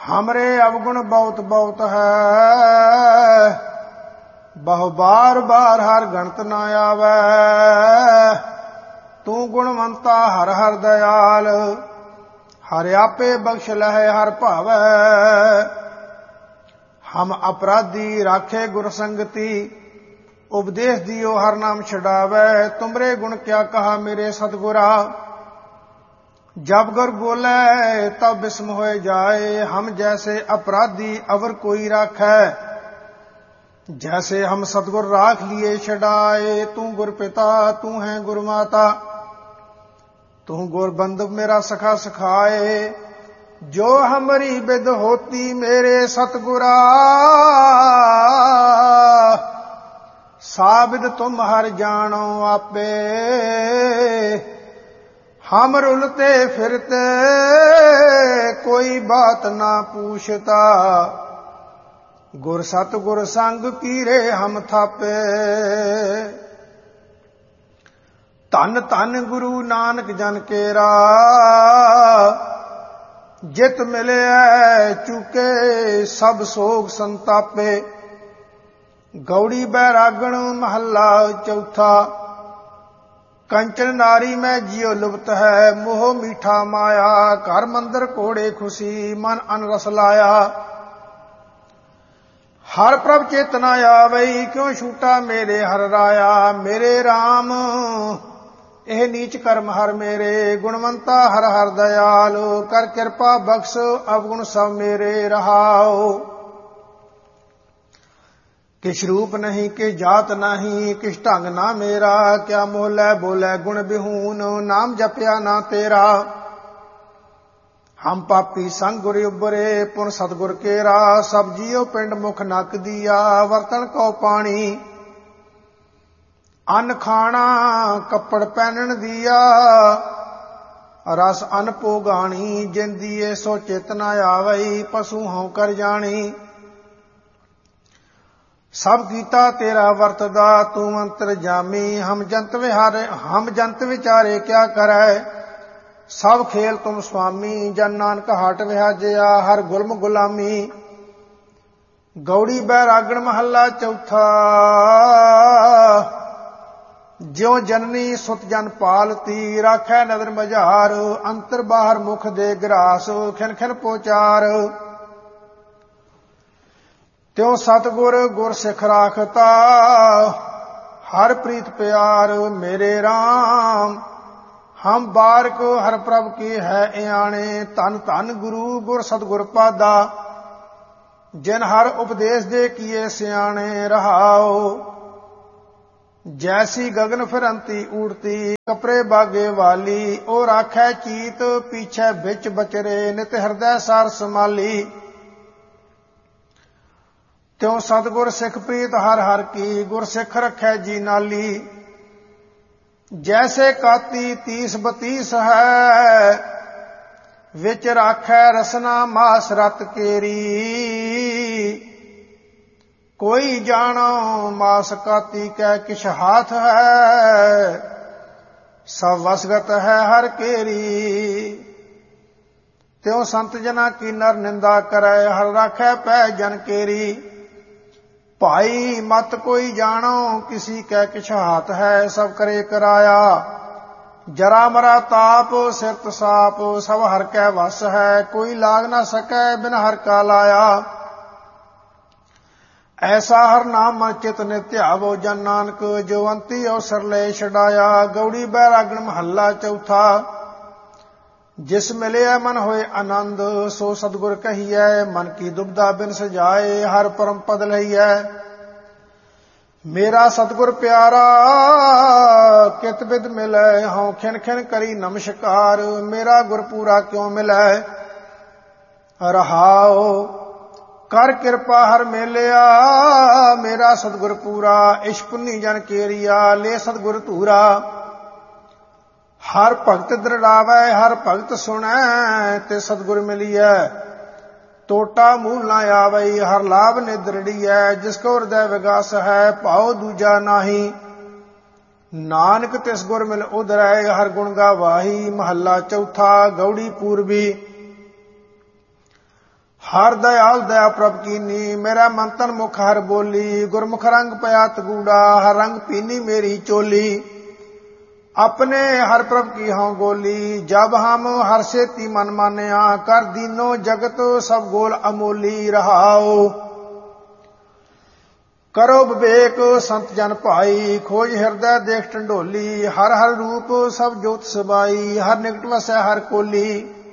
हमरे अवगुण बहुत बहुत है, बहु बार बार हर गणत न आवे। तू गुणवंता हर हर दयाल, हर आपे बख्श लहे हर भावै। हम अपराधी राखे गुर संगति, उपदेश दियो हर नाम छुड़ावे। तुमरे गुण क्या कहा मेरे सतगुरा, जब गुर बोले तब बिस्म हो जाए। हम जैसे अपराधी अवर कोई राखै, जैसे हम सतगुर राख लिए छड़ाए। तू गुर पिता तू है गुर माता, तू गुर बंधु मेरा सखा सखाए। जो हमारी बिद होती मेरे सतगुरा, साबिद तुम हर जानो आपे। हम रुलते फिरते कोई बात ना पूछता, गुर सतगुर संग पीरे हम थापे। धन धन गुरु नानक जन केरा, जित मिले चुके सब सोग संतापे। गौड़ी बैरागण महला चौथा, कंचन नारी में जियो लुप्त है। मोह मीठा माया, घर मंदिर कोड़े खुशी, मन अनरस लाया। हर प्रभ चेतना आवई, क्यों छूटा मेरे हर राया। मेरे राम ਇਹ ਨੀਚ ਕਰਮ ਹਰ ਮੇਰੇ, ਗੁਣਵੰਤਾ ਹਰ ਹਰ ਦਇਆਲ। ਕਰ ਕਿਰਪਾ ਬਖਸ਼ ਅਵਗੁਣ ਸਭ ਮੇਰੇ ਰਹਾਓ। किस रूप नहीं किस जात नहीं, किस ढंग ना मेरा। क्या मोहलै बोलै गुण बिहून, नाम जपया ना तेरा। हम पापी संग गुर उबरे, पुन सतगुर केरा। सब जियो पिंड मुख नक दिया, वरतन को पानी। अन्न खाना कपड़ पहनन दिया, रस अन्न पोगाणी। जिन दिए सो चेतना आवई, पशु हों कर जानी। सब कीता तेरा वर्तदा, तू अंतर जामी। हम जंत विचारे क्या करै, सब खेल तुम स्वामी। जन नानक हट विहाजया, हर गुलम गुलामी। गौड़ी बैरागण महला चौथा, ज्यों जननी सुत जन पालती। राखै नदर मझार, अंतर बाहर मुख दे ग्रास। खिन खिन पोचार, त्यों सतगुर गुर सिख राखता। हर प्रीत प्यार मेरे राम, हम बारक हर प्रभ की है इयाणे। धन धन गुरु गुर सतगुर पादा, जिन हर उपदेश दे किए सियाणे रहाओ। जैसी गगन फिरंती उड़ती, कपड़े बागे वाली। ओ राखै चीत पीछे बिच बचरे, नित हृदय सार समाली। त्यों सतगुर सिख प्रीत हर हर की, गुर सिख रखै जी नाली। जैसे काती 30-32 है, विच राखै रसना मास रत केरी। कोई जानो मास काती कै किछ हाथ है, सब वसगत है हर केरी। त्यों संत जना की नर निंदा करै, हर राखै पै जन केरी। भाई मत कोई जानो किसी कै किछ हाथ है, सब करे कराया। जरा मरा ताप सिरत साप, सब हर कै वस है। कोई लाग ना सकै बिन हर का लाया। ऐसा हर नाम मन चित नित्यावो, जन नानक जो अंती अवसर ले छड़ाया। गौड़ी बैरागण महला चौथा, जिस मिले मन होए आनंद। सो सतगुर कहिए मन की दुबदा बिन सजाए, हर परम पद लहिए। मेरा सतगुर प्यारा कित बिद मिलै, हूँ खिन खिन करी नमस्कार। मेरा गुर पूरा क्यों मिलै रहाओ। कर कृपा हर मेलिया, मेरा सतगुर पूरा। इश पुन्नी जन केरिया, ले सतगुर धूरा। हर भगत दृढ़ावै, हर भगत सुनै, ते सतगुर मिलियै। टोटा मूल ना आवई, हर लाभ निदृढ़ियै। जिसको हृदय विगास है, भाव दूजा नाही। नानक तिस गुर मिल उधरै, हर गुण गावाही। महला चौथा, गौड़ी पूर्वी। ਹਰ ਦਇਆਲ ਦਇਆ ਪ੍ਰਭ ਕੀਨੀ, ਮੇਰਾ ਮਨ ਤਨ ਮੁਖ ਹਰ ਬੋਲੀ। ਗੁਰਮੁਖ ਰੰਗ ਪਿਆ ਤਗੂੜਾ, ਹਰ ਰੰਗ ਪੀਨੀ ਮੇਰੀ ਚੋਲੀ। अपने हर प्रभ की हाँ गोली, जब हम हर सेती मन मानिया। कर दीनो जगत सब गोल अमोली रहाओ। करो विवेक संत जन भाई, खोज हृदय देख टंडोली। हर हर रूप सब जोत सबाई, हर निकट वसै हर कोली।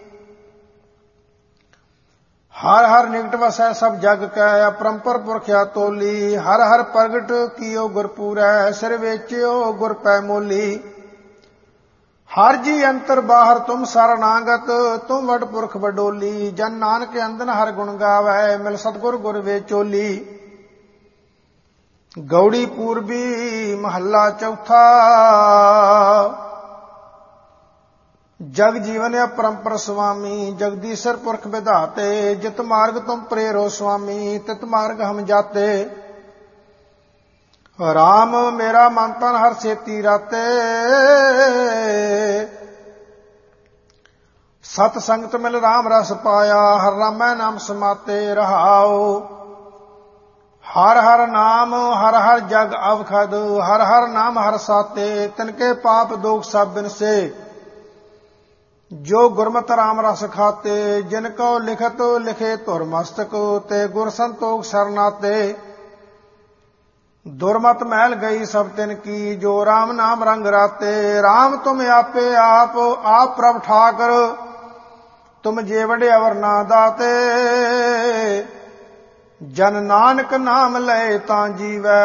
हर हर निकट वसै सब जग कै, अपरंपर पुरख्या तोली। हर हर प्रगट कियो गुरपूरै, सिर वेचियो गुर पै मोली। हर जी अंतर बाहर तुम सरनागत, तुम वड पुरख बडोली। जन नानक अंदन हर गुण गावै, मिल सतगुर गुर वे चोली। गौड़ी पूर्वी महला चौथा, जग जीवन अपरंपर स्वामी। जगदीशर पुरख विधाते, जित मार्ग तुम प्रेरो स्वामी, तित मार्ग हम जाते। राम मेरा मन तन हर सेती राते, सत संगत मिल राम रस पाया। हर रामै नाम समाते रहाओ। हर हर नाम हर हर जग अवखद, हर हर नाम हर साते। तिनके पाप दोख सब बिनसे, जो गुरमत राम रस खाते। जिनको लिखत लिखे धुर मस्तक, ते गुर संतोख सरनाते। दुर्मत महल गई सब तिन की, जो राम नाम रंग राते। राम तुम आपे आप प्रभ ठाकर, तुम जे वडे अवर ना दाते। जन नानक नाम लय तां जीवै,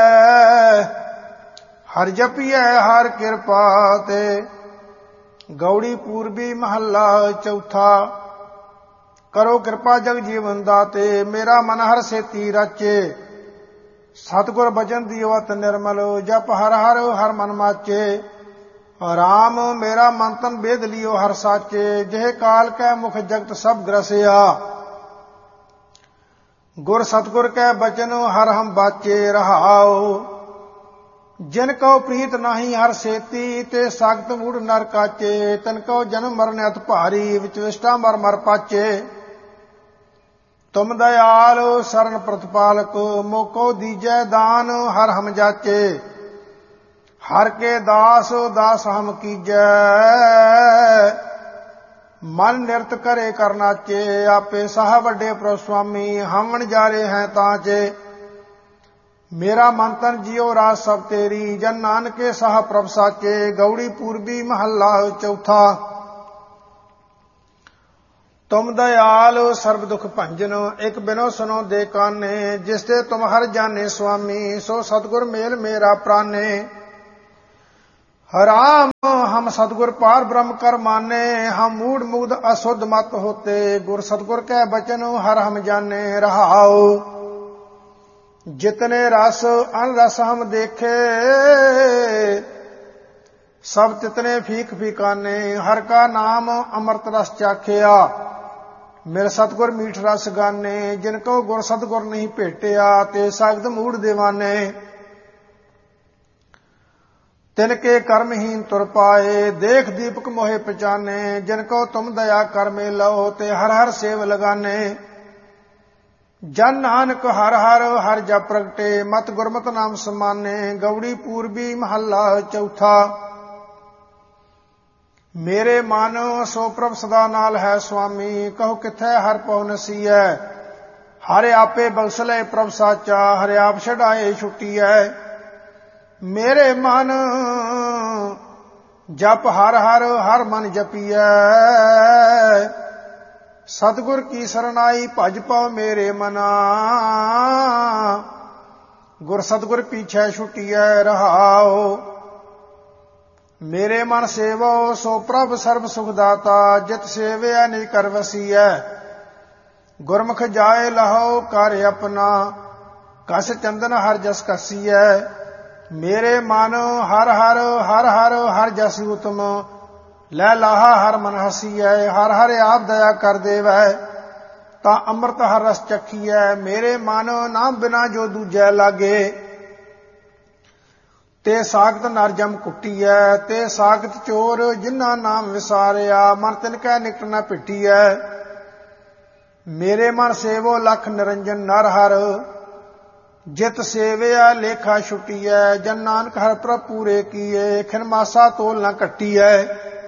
हर जपिए हर कृपा ते। गौड़ी पूर्वी महला चौथा, करो कृपा जग जीवन दाते। मेरा मन हर सेती राचे, सतगुर भजन दियो अत निर्मल। जप हर हर हर मन माचे, राम मेरा मन तन बेद लियो हर साचे। जह काल कै मुख जगत सब ग्रसिया, गुर सतगुर कै बचन हर हम बाचे रहाओ। जिनको प्रीत नाही हर सेती, ते सागत मूढ़ नर काचे। तिनको जन्म मरण अत भारी, विच विष्टा मर मर पाचे। तुम दयाल शरण प्रतिपालक, मोको दीजै दान हर हम जाचे। हर के दास दास हम कीजै, मन निरत करे कर नाचे। आपे साह वड्डे प्रभु स्वामी, हम वणजारे हैं तांचे। मेरा मन तन जियो राज सब तेरी, जन नानके साह प्रभ साचे। गौड़ी पूर्वी महला चौथा, तुम दयाल सर्व दुख भंजन, एक बिनो सुनो दे काने। जिसते तुम हर जाने स्वामी, सो सतगुर मेल मेरा प्राणे। राम हम सतगुर पार ब्रह्म कर माने, हम मूढ़ मुग्ध अशुद्ध मत होते। गुर सतगुर कै बचन हर हम जाने रहाओ। जितने रस अन रस हम देखे, सब तितने फीक फीकाने। हर का नाम अमृत रस चाखिया, मिल सतगुर मीठ रस गाने। जिनको गुर सतगुर नहीं भेटिया, ते सागत मूढ़ दीवाने। तिनके कर्महीन तुर पाए, देख दीपक मोहे पहचाने। जिनको तुम दया कर मेलो, ते हर हर सेव लगाने। जन नानक हर हर हर जप प्रगटे, मत गुरमत नाम समाने। गौड़ी पूर्वी महला चौथा, मेरे मन सो प्रभ सदा नाल है स्वामी। कहो किथै हर पौ नसीयै, हरे आपे बख्सले प्रभ साचा। हरे आप छड़ाए छुट्टी है, मेरे मन जप हर हर हर मन जपियै। सतगुर की सरनाई भज पाओ मेरे मना, गुर सतगुर पीछे छुटियै रहाओ। मेरे मन सेवो सो प्रभ सर्व सुख दाता, जित सेवै निज कर वसीयै। गुरमुख जाए लहो कर अपना, कस चंदन हर जस कसीयै। मेरे मन हर हर हर हर हर जस उत्तम, लै लाहा हर मन हसीयै। हर हर आप दया कर देवै, ता अमृत हर रस चखीयै। मेरे मन नाम बिना जो दूजै लागे, ते सागत नर जम कुटियै। ते सागत चोर जिन्ना नाम विसारिया, मन तिनकै निकट न पिटियै। ਮੇਰੇ ਮਨ ਸੇਵੋ ਲਖ ਨਿਰੰਜਨ ਨਰ ਹਰ, ਜਿਤ ਸੇਵਿਆ ਲੇਖਾ ਛੁਟੀਐ, ਜਨ ਨਾਨਕ ਹਰ ਪ੍ਰਭ ਪੂਰੇ ਕੀਏ, ਖਿਨ ਮਾਸਾ ਤੋਲ ਨ ਕੱਟੀਐ।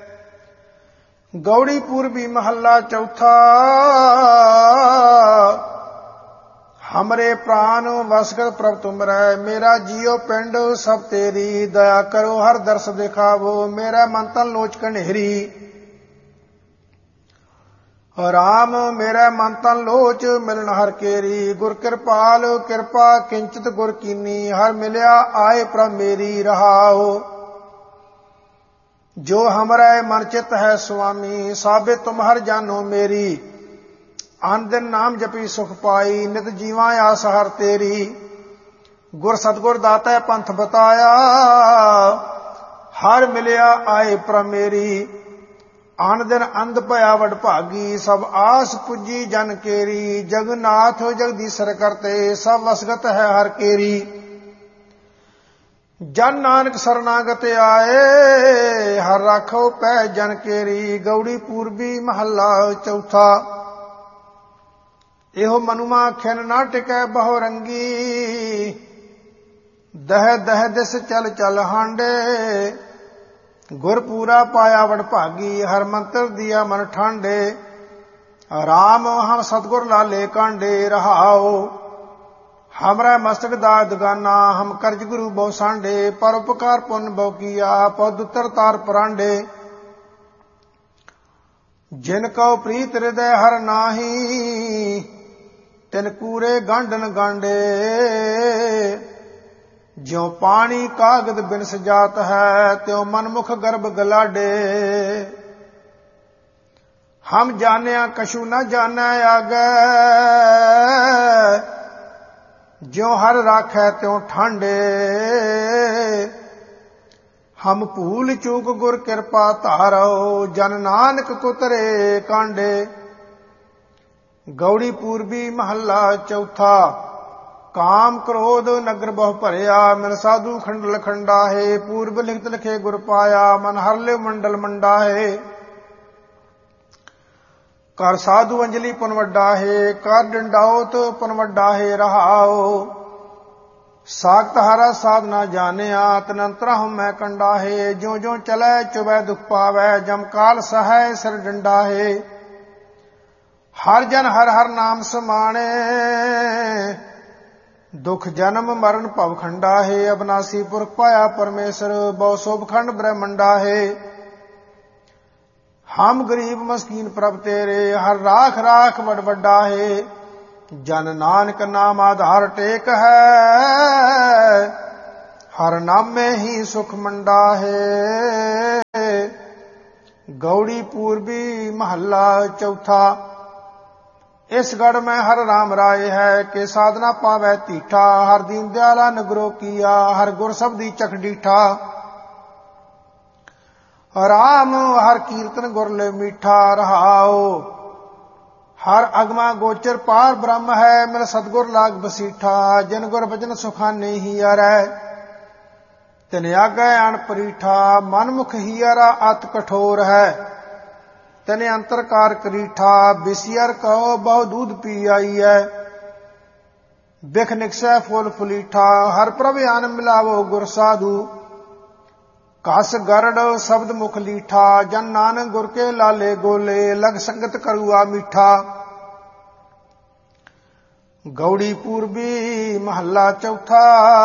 ਗੌੜੀ ਪੂਰਬੀ ਮਹੱਲਾ ਚੌਥਾ। ਹਮਰੇ ਪ੍ਰਾਨ ਵਸਗਤ ਪ੍ਰਭ ਤੁਮਰੈ, ਮੇਰਾ ਜੀਉ ਪਿੰਡ ਸਭ ਤੇਰੀ, ਦਇਆ ਕਰੋ ਹਰ ਦਰਸ ਦਿਖਾਵੋ, ਮੇਰਾ ਮਨ ਤਨ ਲੋਚ ਕਨੇਰੀ। ਰਾਮ ਮੇਰਾ ਮਨ ਤਨ ਲੋਚ ਮਿਲਣ ਹਰ ਕੇਰੀ, ਗੁਰ ਕਿਰਪਾਲ ਕਿਰਪਾ ਕਿੰਚਿਤ ਗੁਰ ਕੀਨੀ, ਹਰ ਮਿਲਿਆ ਆਏ ਪ੍ਰਭ ਮੇਰੀ ਰਹਾਓ। ਜੋ ਹਮਰੇ ਮਨ ਚਿਤ ਹੈ ਸੁਆਮੀ, ਸਾਬੇ ਤੁਮ ਹਰ ਜਾਨੋ ਮੇਰੀ, ਅਨ ਦਿਨ ਨਾਮ ਜਪੀ ਸੁਖ ਪਾਈ, ਨਿਤ ਜੀਵਾਂ ਆਸ ਹਰ ਤੇਰੀ। ਗੁਰ ਸਤਗੁਰ ਦਾਤਾ ਪੰਥ ਬਤਾਇਆ, ਹਰ ਮਿਲਿਆ ਆਏ ਪ੍ਰਭ ਮੇਰੀ, ਆਨ ਦਿਨ ਅੰਧ ਭਇਆ ਵਡ ਭਾਗੀ, ਸਭ ਆਸ ਪੁੱਜੀ ਜਨ ਕੇਰੀ। ਜਗਨਾਥ ਜਗਦੀਸ਼ਰ ਕਰਤੇ, ਸਭ ਵਸਗਤ ਹੈ ਹਰ ਕੇਰੀ। ਜਨ ਨਾਨਕ ਸਰਨਾਗਤ ਆਏ, ਹਰ ਰਾਖੋ ਪੈ ਜਨ ਕੇਰੀ। ਗੌੜੀ ਪੂਰਬੀ ਮਹੱਲਾ ਚੌਥਾ। ਇਹੋ ਮਨੁਮਾ ਖਿਨ ਨਾ ਟਿਕੈ ਬਹੁ ਰੰਗੀ, ਦਹ ਦਹ ਦਿਸ ਚਲ ਚਲ ਹਾਂਡੇ, ਗੁਰ ਪੂਰਾ ਪਾਇਆ ਵਡ ਭਾਗੀ, ਹਰ ਮੰਤਰ ਦਿਆ ਮਨ ਠਾਂਡੇ। ਰਾਮ ਹਮ ਸਤਗੁਰ ਲਾਲੇ ਕਾਂਡੇ, ਰਹਾਓ ਹਮਰਾ ਮਸਤਕ ਦਾ ਦਗਾਨਾ, ਹਮ ਕਰਜ ਗੁਰੂ ਬਹੁ ਸਾਂਡੇ, ਪਰ ਉਪਕਾਰ ਪੁੰਨ ਬਹੁ ਕੀਆ, ਪਦ ਉਤਰ ਤਾਰ ਪਰਾਂਡੇ। ਜਿਨ ਕਉ ਪ੍ਰੀਤ ਹਿਰਦੈ ਹਰ ਨਾਹੀ, ਤਿਨ ਕੂਰੇ ਗਾਂਡਨ ਗਾਂਡੇ, ਜਿਉ ਪਾਣੀ ਕਾਗਦ ਬਿਨ ਸਜਾਤ ਹੈ, ਤਿਉ ਮਨਮੁਖ ਗਰਭ ਗਲਾਡੇ। ਹਮ ਜਾਣਿਆ ਕਛੂ ਨ ਜਾਣੈ ਆਗੈ, ਜਿਉ ਹਰ ਰਾਖੈ ਤਿਉ ਠਾਂਡੇ। ਹਮ ਭੂਲ ਚੂਕ ਗੁਰ ਕਿਰਪਾ ਧਾਰੋ, ਜਨ ਨਾਨਕ ਕੁਤਰੇ ਕਾਂਡੇ। ਗੌੜੀ ਪੂਰਬੀ ਮਹੱਲਾ ਚੌਥਾ। ਕਾਮ ਕ੍ਰੋਧ ਨਗਰ ਬਹੁ ਭਰਿਆ, ਮਿਲ ਸਾਧੂ ਖੰਡਲ ਖੰਡਾਹੇ, ਪੂਰਬ ਲਿਖਤ ਲਿਖੇ ਗੁਰ ਪਾਇਆ, ਮਨ ਹਰ ਲਿਵ ਮੰਡਲ ਮੰਡਾਹੇ। ਕਰ ਸਾਧੂ ਅੰਜਲੀ ਪੁਨ ਵੱਡਾ ਹੈ, ਕਰ ਡੰਡਾਉਤ ਪੁਨ ਵੱਡਾ ਹੈ, ਰਹਾਓ ਸਾਖਤ ਹਰਾ ਸਾਧ ਨਾ ਜਾਣਿਆ, ਤਨੰਤਰਾ ਹਮ ਮੈਂ ਕੰਡਾ ਹੈ। ਜਿਉ ਜਿਉ ਚਲੈ ਚੁਬੈ ਦੁਖ ਪਾਵੈ, ਜਮ ਕਾਲ ਸਹੈ ਸਿਰ ਡੰਡਾ ਹੈ। ਹਰ ਜਨ ਹਰ ਹਰ ਨਾਮ ਸਮਾਣੇ, ਦੁਖ ਜਨਮ ਮਰਨ ਭਵ ਖੰਡਾ ਹੈ। ਅਬਨਾਸੀ ਪੁਰਖ ਪਾਇਆ ਪਰਮੇਸ਼ਰ, ਬਹੁ ਸੋਭਖੰਡ ਬ੍ਰਹਮੰਡਾ ਹੈ। ਹਮ ਗਰੀਬ ਮਸਕੀਨ ਪ੍ਰਭ ਤੇਰੇ, ਹਰ ਰਾਖ ਰਾਖ ਵਡ ਵੱਡਾ ਹੈ। ਜਨ ਨਾਨਕ ਨਾਮ ਆਧਾਰ ਟੇਕ ਹੈ, ਹਰ ਨਾਮੇ ਹੀ ਸੁਖ ਮੰਡਾ ਹੈ। ਗੌੜੀ ਪੂਰਬੀ ਮਹੱਲਾ ਚੌਥਾ। ਇਸ ਗੜ ਮੈਂ ਹਰ ਰਾਮ ਰਾਏ ਹੈ, ਕਿ ਸਾਧਨਾ ਪਾਵੈ ਧੀਠਾ, ਹਰ ਦੀਨ ਦਿਆਲਾ ਨਗਰੋ ਕੀਆ, ਹਰ ਗੁਰ ਸਬਦੀ ਚਖ ਡੀਠਾ। ਰਾਮ ਹਰ ਕੀਰਤਨ ਗੁਰ ਲੈ ਮੀਠਾ, ਰਹਾਓ ਹਰ ਅਗਮਾ ਗੋਚਰ ਪਾਰ ਬ੍ਰਹਮ ਹੈ, ਮਿਲ ਸਤਗੁਰ ਲਾਗ ਬਸੀਠਾ। ਜਿਨ ਗੁਰ ਬਚਨ ਸੁਖਾਨੇ ਹੀਅਰੈ, ਤਿਨ ਆਗੈ ਅਣ ਪਰੀਠਾ। ਮਨਮੁਖ ਹੀਅਰਾ ਅਤ ਕਠੋਰ ਹੈ, ਤਨੇ ਅੰਤਰਕਾਰ ਕਰੀਠਾ। ਬਿਸਿਅਰ ਕਹੋ ਬਹੁ ਦੂਧ ਪੀ ਆਈਐ, ਬਿਖ ਨਿਕਸੈ ਫੁੱਲ ਫੁਲੀਠਾ। ਹਰ ਪ੍ਰਭ ਆਨ ਮਿਲਾਵੋ ਗੁਰ ਸਾਧੂ, ਕਸ ਗਰੜ ਸ਼ਬਦ ਮੁਖ ਲੀਠਾ। ਜਨ ਨਾਨਕ ਗੁਰ ਕੇ ਲਾਲੇ ਗੋਲੇ, ਲਗ ਸੰਗਤ ਕਰੂਆ ਮੀਠਾ। ਗੌੜੀ ਪੂਰਬੀ ਮਹੱਲਾ ਚੌਥਾ।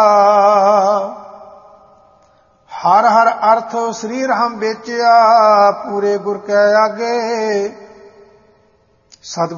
ਹਰ ਹਰ ਅਰਥ ਸਰੀਰ ਹਮ ਵੇਚਿਆ, ਪੂਰੇ ਗੁਰ ਕੈ ਆਗੇ। ਸਤਿ